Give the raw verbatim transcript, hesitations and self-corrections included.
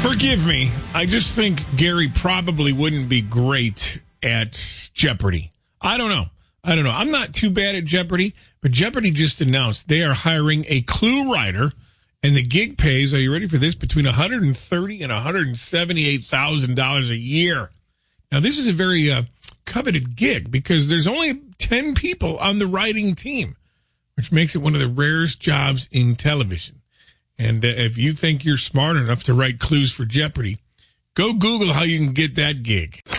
Forgive me. I just think Gary probably wouldn't be great at Jeopardy. I don't know. I don't know. I'm not too bad at Jeopardy, but Jeopardy just announced they are hiring a clue writer, and the gig pays, are you ready for this, between one hundred thirty thousand dollars and one hundred seventy-eight thousand dollars a year. Now, this is a very uh, coveted gig because there's only ten people on the writing team, which makes it one of the rarest jobs in television. And uh, if you think you're smart enough to write clues for Jeopardy, go Google how you can get that gig.